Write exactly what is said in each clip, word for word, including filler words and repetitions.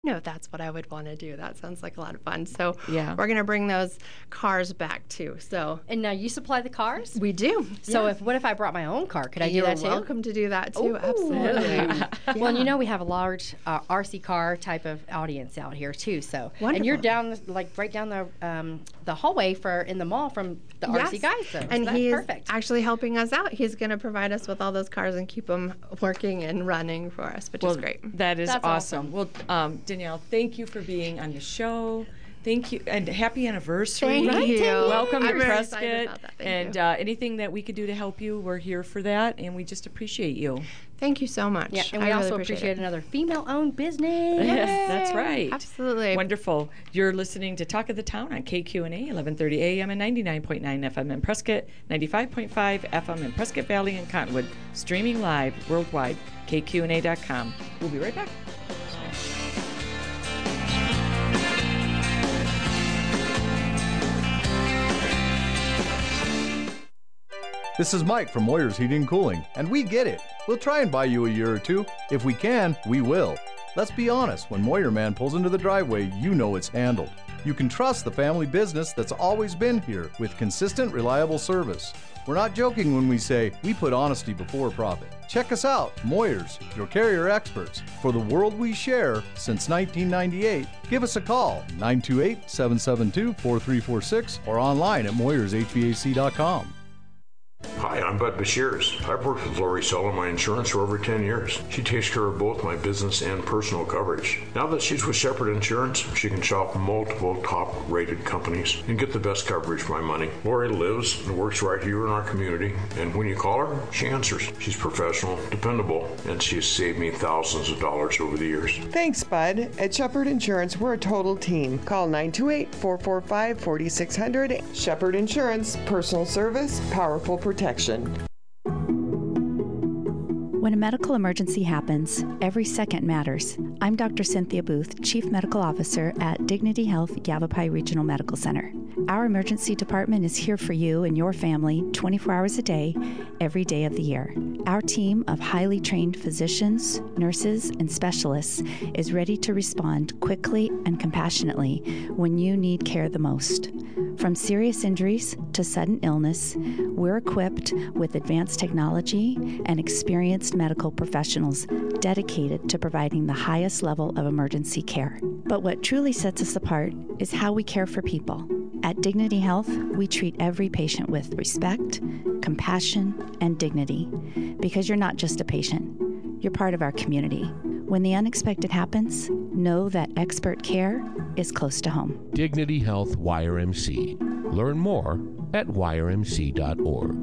No, that's what I would want to do. That sounds like a lot of fun. So yeah. we're going to bring those cars back too. So and now you supply the cars? We do. So yeah. if what if I brought my own car? Could I You're do that too? You're welcome to do that too. Ooh. Absolutely. yeah. Well, and you know we have a large uh, R C car type of audience out here too. So Wonderful. And you're down like right down the um, the hallway for in the mall from the yes. R C guys. So, and so he's perfect. actually helping us out. He's going to provide us with all those cars and keep them working and running for us, which well, is great. That is That's awesome. awesome. Well, um, Danielle, thank you for being on the show. Thank you, and happy anniversary. Thank you. Welcome I'm to very Prescott. excited about that. Thank and you. Uh, anything that we could do to help you, we're here for that, and we just appreciate you. Thank you so much. Yeah, and we I also really appreciate, appreciate it. another female-owned business. Yes, that's right. Absolutely. Wonderful. You're listening to Talk of the Town on K Q N A, eleven thirty A M and ninety-nine point nine F M in Prescott, ninety-five point five F M in Prescott Valley and Cottonwood, streaming live worldwide, K Q N A dot com. We'll be right back. This is Mike from Moyer's Heating and Cooling, and we get it. We'll try and buy you a year or two. If we can, we will. Let's be honest, when Moyer Man pulls into the driveway, you know it's handled. You can trust the family business that's always been here with consistent, reliable service. We're not joking when we say we put honesty before profit. Check us out, Moyer's, your carrier experts. For the world we share since nineteen ninety-eight, give us a call, nine two eight, seven seven two, four three four six, or online at moyers h v a c dot com. Hi, I'm Bud Bashirs. I've worked with Lori Sell my insurance for over ten years. She takes care of both my business and personal coverage. Now that she's with Shepherd Insurance, she can shop multiple top-rated companies and get the best coverage for my money. Lori lives and works right here in our community, and when you call her, she answers. She's professional, dependable, and she has saved me thousands of dollars over the years. Thanks, Bud. At Shepherd Insurance, we're a total team. Call nine two eight, four four five, four six zero zero. Shepherd Insurance, personal service, powerful protection. When a medical emergency happens, every second matters. I'm Doctor Cynthia Booth, Chief Medical Officer at Dignity Health Yavapai Regional Medical Center. Our emergency department is here for you and your family twenty-four hours a day, every day of the year. Our team of highly trained physicians, nurses, and specialists is ready to respond quickly and compassionately when you need care the most. From serious injuries to sudden illness, we're equipped with advanced technology and experienced medical professionals dedicated to providing the highest level of emergency care. But what truly sets us apart is how we care for people. At Dignity Health, we treat every patient with respect, compassion, and dignity, because you're not just a patient, you're part of our community. When the unexpected happens, know that expert care is close to home. Dignity Health Y R M C. Learn more at y r m c dot org.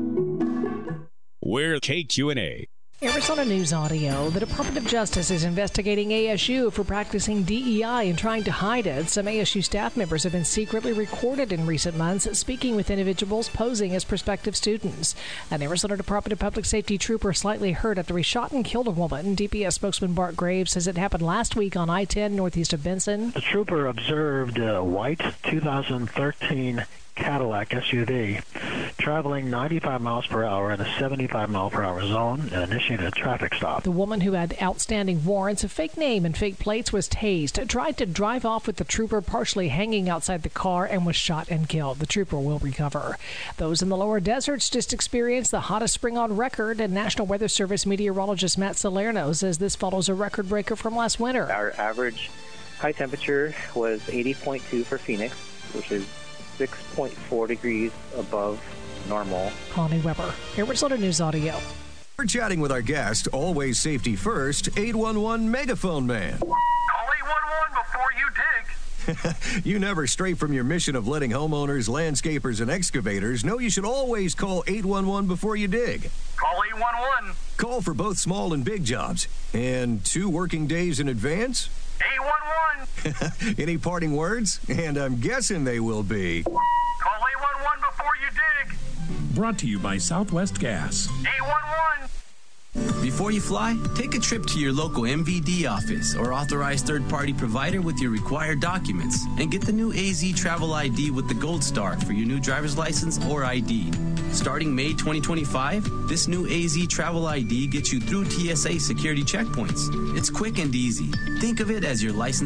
We're K Q N A. Arizona News Audio. The Department of Justice is investigating A S U for practicing D E I and trying to hide it. Some A S U staff members have been secretly recorded in recent months speaking with individuals posing as prospective students. An Arizona Department of Public Safety trooper slightly hurt after he shot and killed a woman. D P S spokesman Bart Graves says it happened last week on I ten northeast of Benson. The trooper observed a white two thousand thirteen Cadillac S U V traveling ninety-five miles per hour in a seventy-five mile per hour zone and initiated a traffic stop. The woman, who had outstanding warrants, a fake name, and fake plates, was tased, tried to drive off with the trooper partially hanging outside the car, and was shot and killed. The trooper will recover. Those in the lower deserts just experienced the hottest spring on record, and National Weather Service meteorologist Matt Salerno says this follows a record breaker from last winter. Our average high temperature was eighty point two for Phoenix, which is six point four degrees above normal. Connie Weber, Arizona News Audio. We're chatting with our guest, always safety first, eight one one Megaphone Man. Call eight one one before you dig. You never stray from your mission of letting homeowners, landscapers, and excavators know you should always call eight one one before you dig. Call eight one one. Call for both small and big jobs. And two working days in advance? eight one one. Any parting words? And I'm guessing they will be. Call eight one one before you dig. Brought to you by Southwest Gas. eight one one. Before you fly, take a trip to your local M V D office or authorized third-party provider with your required documents and get the new A Z Travel I D with the Gold Star for your new driver's license or I D. Starting May twenty twenty-five, this new A Z Travel I D gets you through T S A security checkpoints. It's quick and easy. Think of it as your license